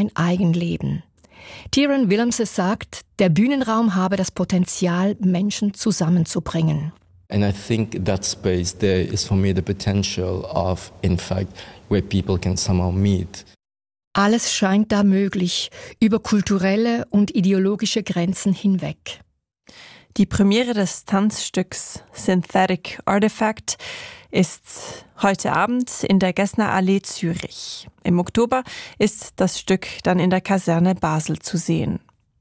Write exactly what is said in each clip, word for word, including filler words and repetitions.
ein Eigenleben. Tyrone Willemse sagt, der Bühnenraum habe das Potenzial, Menschen zusammenzubringen. And I think that space there is for me the potential of, in fact, where people can somehow meet. Alles scheint da möglich, über kulturelle und ideologische Grenzen hinweg. Die Premiere des Tanzstücks Synthetic Artifact ist heute Abend in der Gessner Allee Zürich. Im Oktober ist das Stück dann in der Kaserne Basel zu sehen.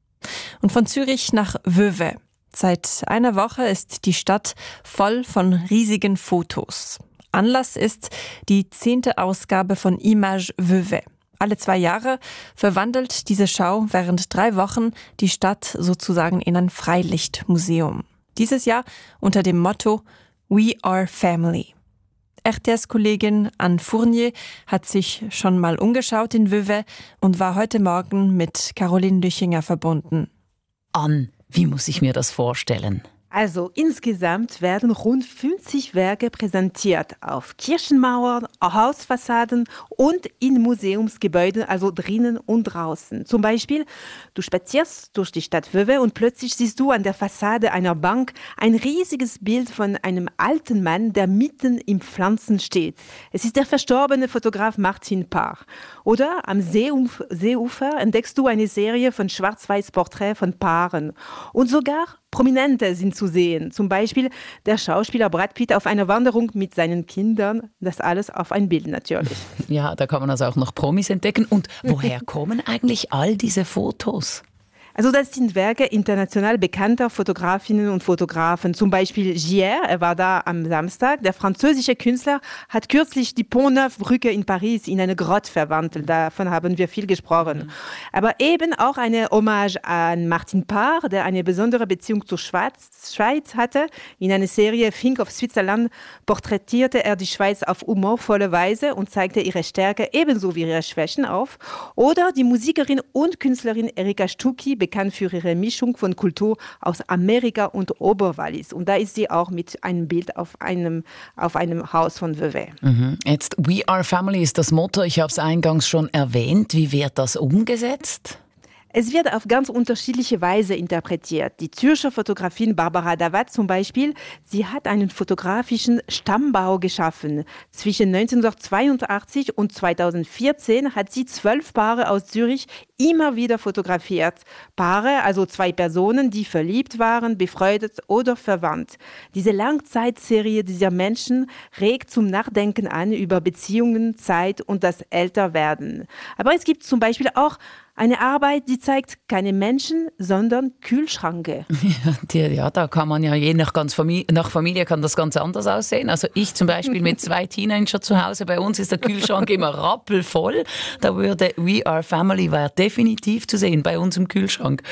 Und von Zürich nach Vevey. Seit einer Woche ist die Stadt voll von riesigen Fotos. Anlass ist die zehnte Ausgabe von Image Vevey. Alle zwei Jahre verwandelt diese Schau während drei Wochen die Stadt sozusagen in ein Freilichtmuseum. Dieses Jahr unter dem Motto We are Family. R T S-Kollegin Anne Fournier hat sich schon mal umgeschaut in Vevey und war heute Morgen mit Caroline Lüchinger verbunden. Anne, wie muss ich mir das vorstellen? Also insgesamt werden rund fünfzig Werke präsentiert auf Kirchenmauern, Hausfassaden und in Museumsgebäuden, also drinnen und draußen. Zum Beispiel, du spazierst durch die Stadt Vevey und plötzlich siehst du an der Fassade einer Bank ein riesiges Bild von einem alten Mann, der mitten im Pflanzen steht. Es ist der verstorbene Fotograf Martin Parr. Oder am Seeuf- Seeufer entdeckst du eine Serie von Schwarz-Weiß-Porträts von Paaren. Und sogar Prominente sind zu sehen, zum Beispiel der Schauspieler Brad Pitt auf einer Wanderung mit seinen Kindern. Das alles auf ein Bild natürlich. Ja, da kann man also auch noch Promis entdecken. Und woher kommen eigentlich all diese Fotos? Also das sind Werke international bekannter Fotografinnen und Fotografen. Zum Beispiel Gier, er war da am Samstag. Der französische Künstler hat kürzlich die Pont-Neuf-Brücke in Paris in eine Grotte verwandelt. Davon haben wir viel gesprochen. Mhm. Aber eben auch eine Hommage an Martin Parr, der eine besondere Beziehung zur Schweiz, Schweiz hatte. In einer Serie Think of Switzerland porträtierte er die Schweiz auf humorvolle Weise und zeigte ihre Stärke ebenso wie ihre Schwächen auf. Oder die Musikerin und Künstlerin Erika Stucki, bekannt für ihre Mischung von Kultur aus Amerika und Oberwallis. Und da ist sie auch mit einem Bild auf einem, auf einem Haus von Vevey. Mhm. Jetzt, We are Family ist das Motto, ich habe es eingangs schon erwähnt. Wie wird das umgesetzt? Es wird auf ganz unterschiedliche Weise interpretiert. Die Zürcher Fotografin Barbara Dawat zum Beispiel, sie hat einen fotografischen Stammbau geschaffen. Zwischen neunzehnhundertzweiundachtzig und zweitausendvierzehn hat sie zwölf Paare aus Zürich immer wieder fotografiert. Paare, also zwei Personen, die verliebt waren, befreundet oder verwandt. Diese Langzeitserie dieser Menschen regt zum Nachdenken an über Beziehungen, Zeit und das Älterwerden. Aber es gibt zum Beispiel auch eine Arbeit, die zeigt keine Menschen, sondern Kühlschranke. Ja, die, ja, da kann man ja je nach, ganz Familie, nach Familie kann das ganz anders aussehen. Also ich zum Beispiel mit zwei Teenagern zu Hause, bei uns ist der Kühlschrank immer rappelvoll. Da würde We Are Family wäre definitiv zu sehen bei uns im Kühlschrank.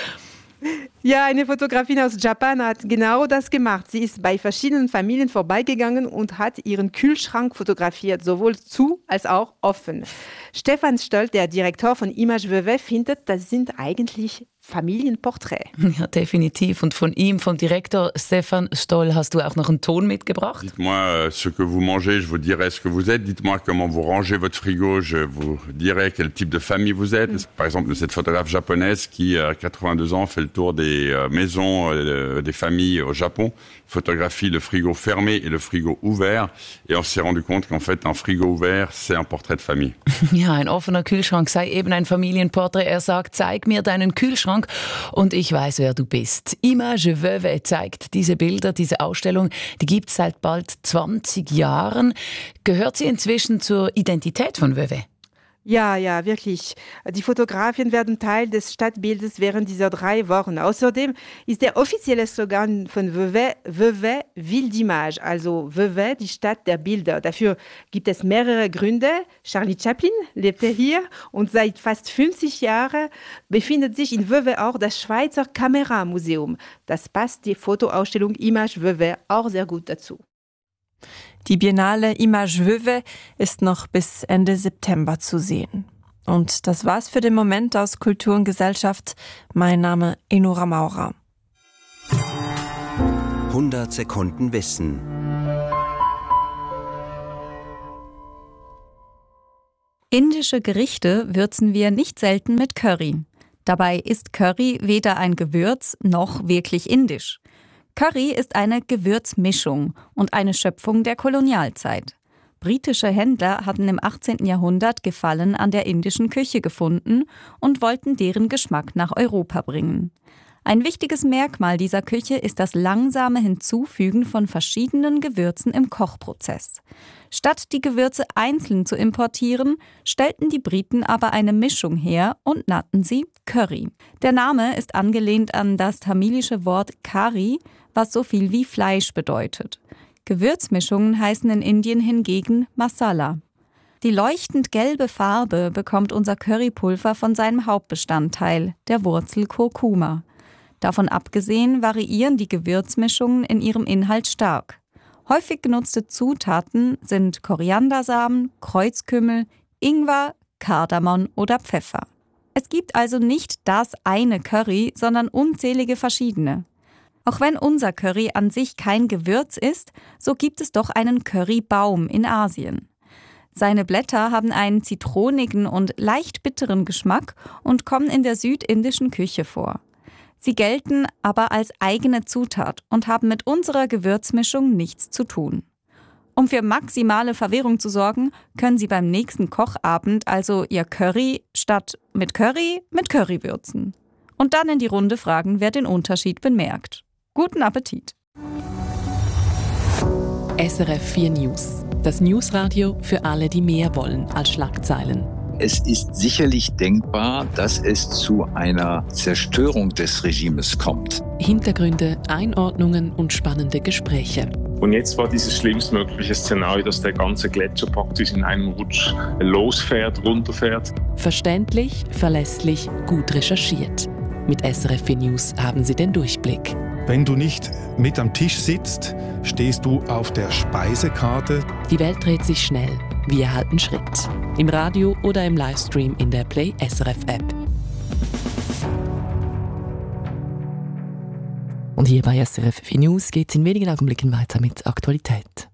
Ja, eine Fotografin aus Japan hat genau das gemacht. Sie ist bei verschiedenen Familien vorbeigegangen und hat ihren Kühlschrank fotografiert, sowohl zu als auch offen. Stefan Stoll, der Direktor von Image Vevey, findet, das sind eigentlich Familienporträts. Ja, definitiv. Und von ihm, vom Direktor Stefan Stoll, hast du auch noch einen Ton mitgebracht? Dites-moi ce que vous mangez, je vous dirai ce que vous êtes. Dites-moi comment vous rangez votre frigo, je vous dirai quel type de famille vous êtes. Mm. Par exemple, cette photographe japonaise qui, à quatre-vingt-deux ans, fait le tour des maisons, des familles au Japon, photographie le frigo fermé et le frigo ouvert. Et on s'est rendu compte qu'en fait, un frigo ouvert, c'est un portrait de famille. Ja, ein offener Kühlschrank sei eben ein Familienporträt. Er sagt, zeig mir deinen Kühlschrank und ich weiß, wer du bist. Image Vevey zeigt diese Bilder, diese Ausstellung, die gibt es seit bald zwanzig Jahren. Gehört sie inzwischen zur Identität von Vevey? Ja, ja, wirklich. Die Fotografien werden Teil des Stadtbildes während dieser drei Wochen. Außerdem ist der offizielle Slogan von Vevey, Vevey, Ville d'Image, also Vevey, die Stadt der Bilder. Dafür gibt es mehrere Gründe. Charlie Chaplin lebte hier und seit fast fünfzig Jahren befindet sich in Vevey auch das Schweizer Kameramuseum. Das passt die Fotoausstellung Image Vevey auch sehr gut dazu. Die Biennale Image Vevey ist noch bis Ende September zu sehen. Und das war's für den Moment aus Kultur und Gesellschaft. Mein Name Enora Maurer. hundert Sekunden Wissen. Indische Gerichte würzen wir nicht selten mit Curry. Dabei ist Curry weder ein Gewürz noch wirklich indisch. Curry ist eine Gewürzmischung und eine Schöpfung der Kolonialzeit. Britische Händler hatten im achtzehnten Jahrhundert Gefallen an der indischen Küche gefunden und wollten deren Geschmack nach Europa bringen. Ein wichtiges Merkmal dieser Küche ist das langsame Hinzufügen von verschiedenen Gewürzen im Kochprozess. Statt die Gewürze einzeln zu importieren, stellten die Briten aber eine Mischung her und nannten sie Curry. Der Name ist angelehnt an das tamilische Wort Kari, was so viel wie Fleisch bedeutet. Gewürzmischungen heißen in Indien hingegen Masala. Die leuchtend gelbe Farbe bekommt unser Currypulver von seinem Hauptbestandteil, der Wurzel Kurkuma. Davon abgesehen variieren die Gewürzmischungen in ihrem Inhalt stark. Häufig genutzte Zutaten sind Koriandersamen, Kreuzkümmel, Ingwer, Kardamom oder Pfeffer. Es gibt also nicht das eine Curry, sondern unzählige verschiedene. Auch wenn unser Curry an sich kein Gewürz ist, so gibt es doch einen Currybaum in Asien. Seine Blätter haben einen zitronigen und leicht bitteren Geschmack und kommen in der südindischen Küche vor. Sie gelten aber als eigene Zutat und haben mit unserer Gewürzmischung nichts zu tun. Um für maximale Verwirrung zu sorgen, können Sie beim nächsten Kochabend also Ihr Curry statt mit Curry mit Curry würzen. Und dann in die Runde fragen, wer den Unterschied bemerkt. Guten Appetit! S R F vier News. Das Newsradio für alle, die mehr wollen als Schlagzeilen. Es ist sicherlich denkbar, dass es zu einer Zerstörung des Regimes kommt. Hintergründe, Einordnungen und spannende Gespräche. Und jetzt war dieses schlimmstmögliche Szenario, dass der ganze Gletscher praktisch in einem Rutsch losfährt, runterfährt. Verständlich, verlässlich, gut recherchiert. Mit S R F vier News haben Sie den Durchblick. Wenn du nicht mit am Tisch sitzt, stehst du auf der Speisekarte. Die Welt dreht sich schnell. Wir halten Schritt. Im Radio oder im Livestream in der Play S R F App. Und hier bei S R F vier News geht es in wenigen Augenblicken weiter mit Aktualität.